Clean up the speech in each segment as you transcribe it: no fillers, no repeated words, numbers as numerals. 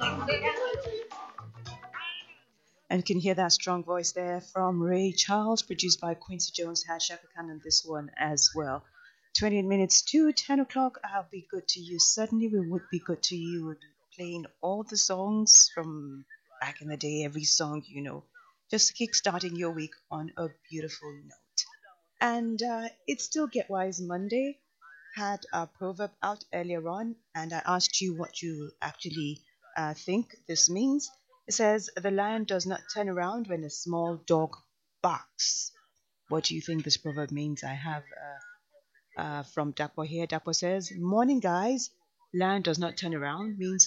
And you can hear that strong voice there from Ray Charles, produced by Quincy Jones, had Shaka Khan on this one as well. 28 minutes to 10 o'clock. I'll be good to you. Certainly, we would be good to you. Playing all the songs from back in the day, every song, just kickstarting your week on a beautiful note. And it's still Get Wise Monday. Had a proverb out earlier on, and I asked you what you actually think this means. It says, "The lion does not turn around when a small dog barks." What do you think this proverb means? I have from Dakwa here. Dakwa says, "Morning, guys. Lion does not turn around" means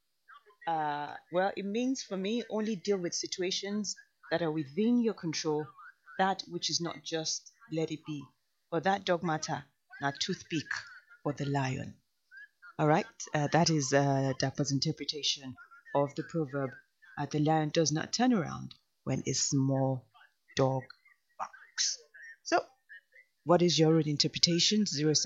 it means for me, only deal with situations that are within your control, that which is not just let it be. For that dog matter, not toothpick for the lion. All right, that is Dapa's interpretation of the proverb. The lion does not turn around when a small dog barks. So, what is your own interpretation?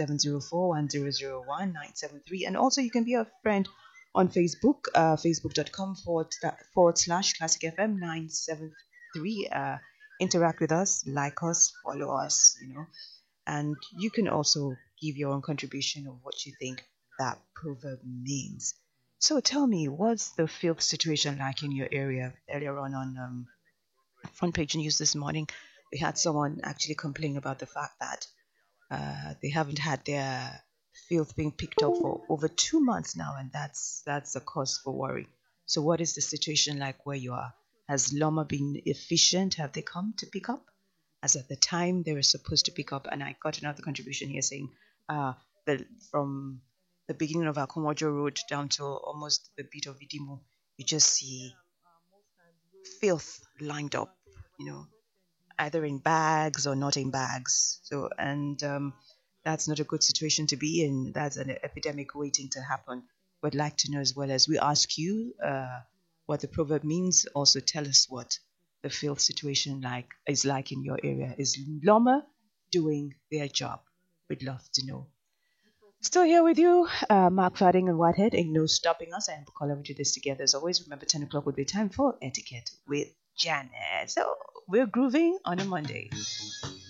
0704 And also, you can be a friend on Facebook, facebook.com// Classic FM 973. Interact with us, like us, follow us, and you can also give your own contribution of what you think that proverb means. So tell me, what's the filth situation like in your area? Earlier on front page news this morning, we had someone actually complain about the fact that they haven't had their filth being picked up for over 2 months now, and that's a cause for worry. So, what is the situation like where you are? Has Loma been efficient? Have they come to pick up? As at the time they were supposed to pick up, and I got another contribution here saying that from the beginning of Akomojo Road down to almost the bit of Idimo, you just see filth lined up, either in bags or not in bags. So, and that's not a good situation to be in. That's an epidemic waiting to happen. Would like to know, as well as we ask you what the proverb means. Also, tell us what the field situation is like in your area. Is Loma doing their job? We'd love to know. Still here with you, Mark Fading and Whitehead. Ain't no stopping us, and we'll do this together. As always, remember 10 o'clock would be time for etiquette with Janet. So we're grooving on a Monday.